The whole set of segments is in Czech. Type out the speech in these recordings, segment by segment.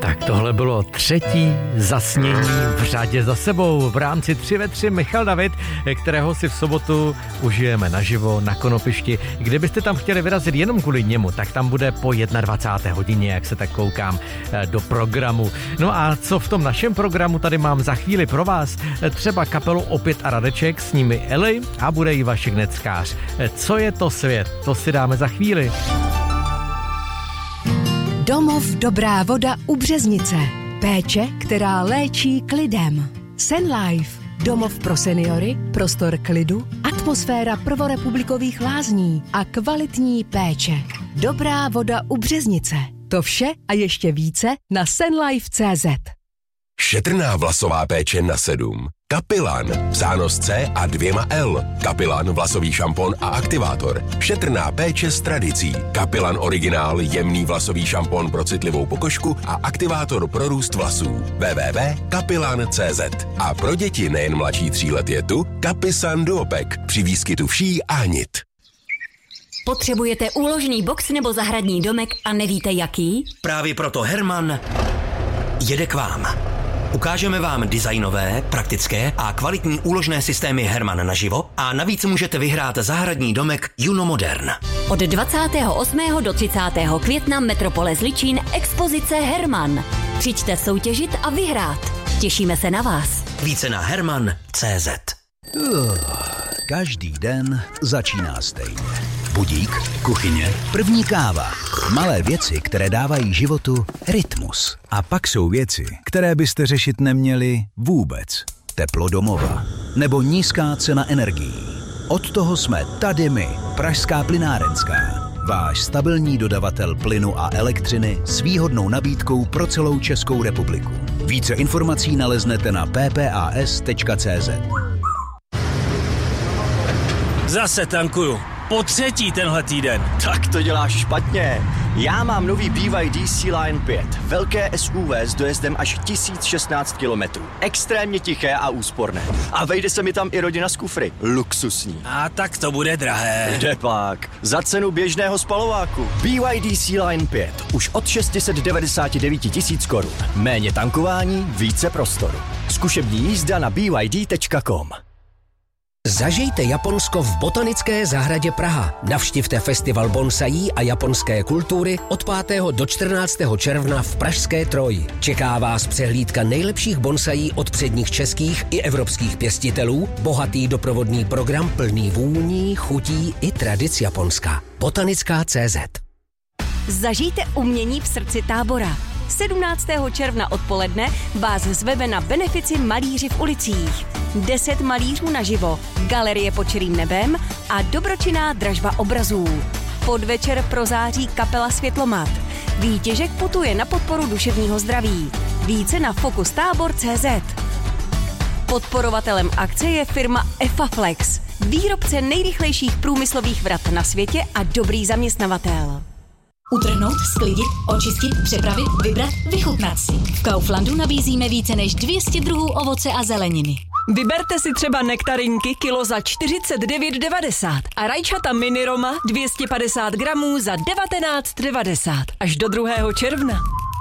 Tak tohle bylo třetí zasnění v řadě za sebou v rámci 3 ve 3 Michal David, kterého si v sobotu užijeme naživo na Konopišti. Kdybyste tam chtěli vyrazit jenom kvůli němu, tak tam bude po 21. hodině, jak se tak koukám do programu. No a co v tom našem programu tady mám za chvíli pro vás? Třeba kapelu Opět a Radeček, s nimi Eli a bude i Vašek Neckář. Co je to svět? To si dáme za chvíli. Domov Dobrá voda u Březnice. Péče, která léčí klidem. Senlife. Domov pro seniory, prostor klidu, atmosféra prvorepublikových lázní a kvalitní péče. Dobrá voda u Březnice. To vše a ještě více na senlife.cz. Šetrná vlasová péče na 7. Kapilan, psáno s C a 2 L. Kapilan, vlasový šampon a aktivátor. Šetrná péče s tradicí. Kapilan originál, jemný vlasový šampon pro citlivou pokožku a aktivátor pro růst vlasů. www.kapilan.cz. A pro děti nejen mladší 3 let je tu Kapisan Duopek při výskytu vší a hnit. Potřebujete úložný box nebo zahradní domek a nevíte jaký? Právě proto Herman jede k vám. Ukážeme vám designové, praktické a kvalitní úložné systémy Herman naživo a navíc můžete vyhrát zahradní domek Juno Modern. Od 28. do 30. května Metropole Zličín expozice Herman. Přijďte soutěžit a vyhrát. Těšíme se na vás. Více na herman.cz. Každý den začíná stejně. Budík, kuchyně, první káva. Malé věci, které dávají životu rytmus. A pak jsou věci, které byste řešit neměli vůbec. Teplo domova nebo nízká cena energií. Od toho jsme tady my, Pražská plynárenská. Váš stabilní dodavatel plynu a elektřiny s výhodnou nabídkou pro celou Českou republiku. Více informací naleznete na ppas.cz. Zase tankuju. Po 3. tenhle týden. Tak to děláš špatně. Já mám nový BYD Sea-Line 5. Velké SUV s dojezdem až 1016 km. Extrémně tiché a úsporné. A vejde se mi tam i rodina z kufry. Luxusní. A tak to bude drahé. Kdepak. Za cenu běžného spalováku. BYD Sea-Line 5. Už od 699 000 korun. Méně tankování, více prostoru. Zkušební jízda na byd.com. Zažijte Japonsko v Botanické zahradě Praha. Navštivte festival bonsaí a japonské kultury od 5. do 14. června v pražské Troji. Čeká vás přehlídka nejlepších bonsaí od předních českých i evropských pěstitelů, bohatý doprovodný program plný vůní, chutí i tradic Japonska. Botanická.cz. Zažijte umění v srdci tábora. 17. června odpoledne vás zveme na benefici Malíři v ulicích. 10 malířů naživo, galerie pod čirým nebem a dobročinná dražba obrazů. Podvečer prozáří kapela Světlomat. Výtěžek putuje na podporu duševního zdraví. Více na fokustábor.cz. Podporovatelem akce je firma Efaflex, výrobce nejrychlejších průmyslových vrat na světě a dobrý zaměstnavatel. Utrhnout, sklidit, očistit, přepravit, vybrat, vychutnat si. V Kauflandu nabízíme více než 200 druhů ovoce a zeleniny. Vyberte si třeba nektarinky kilo za 49,90 a rajčata mini Roma 250 gramů za 19,90 až do 2. června.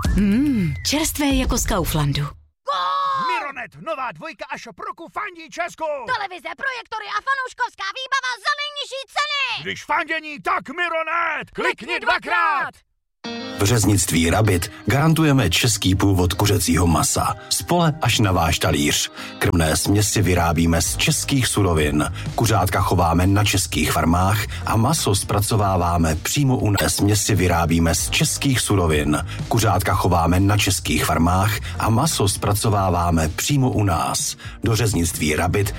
Čerstvé jako z Kauflandu. Mironet, nová 2 a shop roku fandí Česku. Televize, projektory a fanouškovská výbava za nejnižší ceny. Když fandění, tak Mironet. Klikni 2krát. Vřeznictví Rabit garantujeme český původ kuřecího masa. Z pole až na váš talíř. Krmné směsi vyrábíme z českých surovin. Kuřátka chováme na českých farmách a maso zpracováváme přímo u nás. Směsi vyrábíme z českých surovin. Kuřátka chováme na českých farmách a maso zpracováváme přímo u nás. Do řeznictví Rabit